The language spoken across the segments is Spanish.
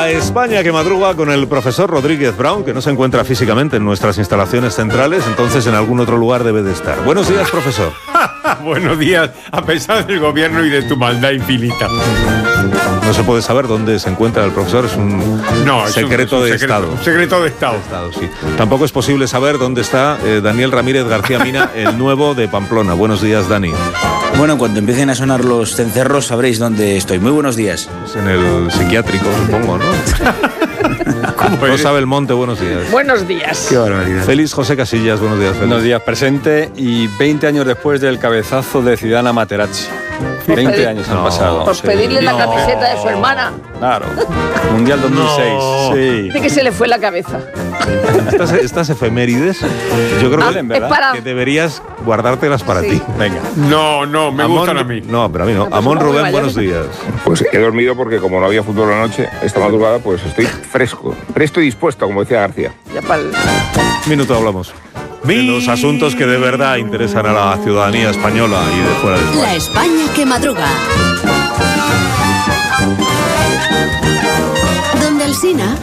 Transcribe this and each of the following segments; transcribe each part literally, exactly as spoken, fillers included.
La España que madruga con el profesor Rodríguez Brown, que no se encuentra físicamente en nuestras instalaciones centrales, entonces en algún otro lugar debe de estar. Buenos días, profesor. Buenos días, a pesar del gobierno y de tu maldad infinita. No se puede saber dónde se encuentra el profesor, es un no, secreto es un, es un de secreto, Estado. Secreto de Estado. De Estado, sí. Tampoco es posible saber dónde está eh, Daniel Ramírez García Mina, el nuevo de Pamplona. Buenos días, Dani. Bueno, cuando empiecen a sonar los cencerros sabréis dónde estoy. Muy buenos días. Es en el psiquiátrico, supongo, ¿no? ¿Cómo no sabe el monte? Buenos días. Buenos días. Qué barbaridad. Félix José Casillas, buenos días, Félix. Buenos días, presente y veinte años después del cabezazo de Zidane a Materazzi. veinte pedir, años han no, pasado. Por sí. pedirle No. la camiseta de su hermana. Claro. Mundial dos mil seis. No. Sí. Dice que se le fue la cabeza. Estas, estas efemérides, yo creo Ah, que, ¿verdad? es para... que deberías guardártelas para Sí. ti. Venga. No, no, me Amón- gustan a mí. No, pero a mí no. No, pues Amón son muy Rubén, buenos mayores. días. Pues he dormido porque como no había fútbol anoche, esta madrugada, pues estoy fresco, presto y dispuesto, como decía García. Ya pa'l- Un minuto hablamos de los asuntos que de verdad interesan a la ciudadanía española y de fuera de España. La España que madruga. Donde Alsina.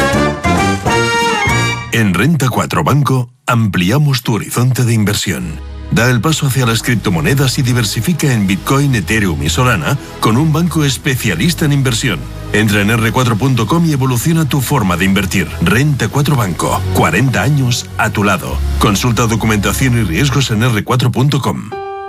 En Renta cuatro Banco ampliamos tu horizonte de inversión. Da el paso hacia las criptomonedas y diversifica en Bitcoin, Ethereum y Solana con un banco especialista en inversión. Entra en erre cuatro punto com y evoluciona tu forma de invertir. Renta cuatro Banco, cuarenta años a tu lado. Consulta documentación y riesgos en erre cuatro punto com.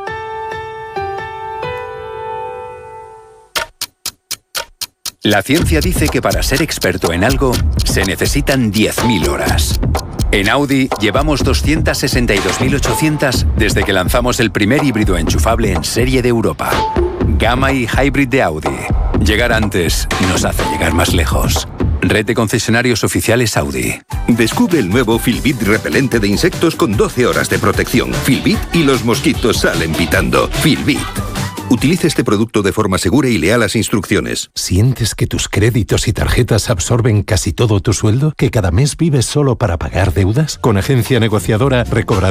La ciencia dice que para ser experto en algo se necesitan diez mil horas. En Audi llevamos doscientas sesenta y dos mil ochocientas desde que lanzamos el primer híbrido enchufable en serie de Europa. Gamma y Hybrid de Audi. Llegar antes nos hace llegar más lejos. Red de concesionarios oficiales Audi. Descubre el nuevo Filbit repelente de insectos con doce horas de protección. Filbit y los mosquitos salen pitando. Filbit. Utilice este producto de forma segura y lea las instrucciones. ¿Sientes que tus créditos y tarjetas absorben casi todo tu sueldo? ¿Que cada mes vives solo para pagar deudas? Con Agencia Negociadora recobrarás